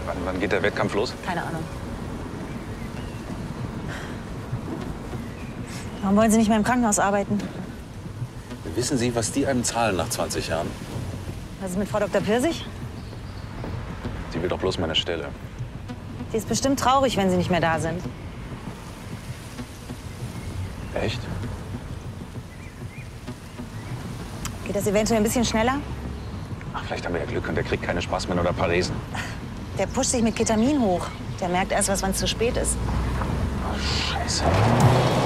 Wann geht der Wettkampf los? Keine Ahnung. Warum wollen Sie nicht mehr im Krankenhaus arbeiten? Wissen Sie, was die einem zahlen nach 20 Jahren? Was ist mit Frau Dr. Pirsig? Sie will doch bloß meine Stelle. Die ist bestimmt traurig, wenn Sie nicht mehr da sind. Echt? Geht das eventuell ein bisschen schneller? Ach, vielleicht haben wir ja Glück und der kriegt keine Spasmen oder Paresen. Der pusht sich mit Ketamin hoch. Der merkt erst was, wenn es zu spät ist. Oh, Scheiße.